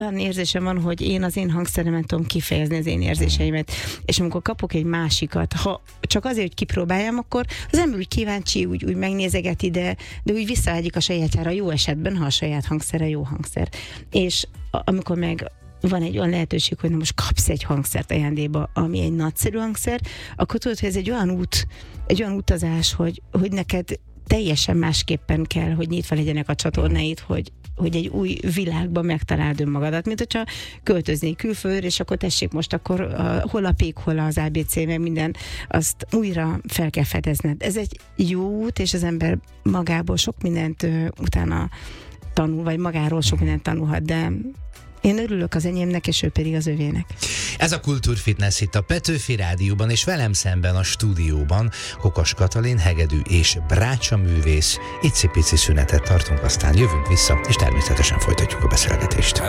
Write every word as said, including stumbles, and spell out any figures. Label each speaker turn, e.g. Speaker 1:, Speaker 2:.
Speaker 1: olyan érzésem van, hogy én az én hangszeremen tudom kifejezni az én érzéseimet, és amikor kapok egy másikat, ha csak azért, hogy kipróbáljam, akkor az ember úgy kíváncsi, úgy, úgy megnézegeti, de, de úgy visszavágyik a sajátjára, jó esetben, ha a saját hangszere jó hangszer. És amikor meg van egy olyan lehetőség, hogy na most kapsz egy hangszert ajándéba, ami egy nagyszerű hangszer, akkor tudod, hogy ez egy olyan út, egy olyan utazás, hogy, hogy neked teljesen másképpen kell, hogy nyitva legyenek a csatornáid, hogy, hogy egy új világban megtaláld önmagadat, mint hogyha költöznék külföldre, és akkor tessék most akkor a, hol a pék, hol az á bé cé, meg minden, azt újra fel kell fedezned. Ez egy jó út, és az ember magából sok mindent ö, utána tanul, vagy magáról sok mindent tanulhat, de én örülök az enyémnek, és ő pedig az övének.
Speaker 2: Ez a Kultúrfitness itt a Petőfi Rádióban, és velem szemben a stúdióban Kokas Katalin, hegedű és brácsa művész. Icipici szünetet tartunk, aztán jövünk vissza, és természetesen folytatjuk a beszélgetést.